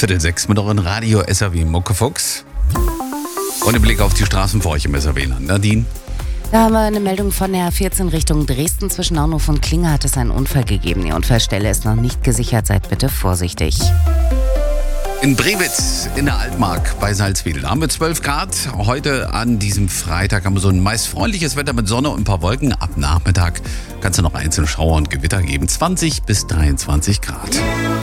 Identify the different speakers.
Speaker 1: 5:45 mit euren Radio SAW Muckefuchs. Und ein Blick auf die Straßen für euch im SAW-Land. Nadine?
Speaker 2: Da haben wir eine Meldung von der A14 Richtung Dresden. Zwischen Naunhof und Klinge hat es einen Unfall gegeben. Die Unfallstelle ist noch nicht gesichert. Seid bitte vorsichtig.
Speaker 1: In Brewitz in der Altmark bei Salzwedel. Da haben wir 12 Grad. Heute an diesem Freitag haben wir so ein meist freundliches Wetter mit Sonne und ein paar Wolken. Ab Nachmittag kann es noch einzelne Schauer und Gewitter geben. 20 bis 23 Grad.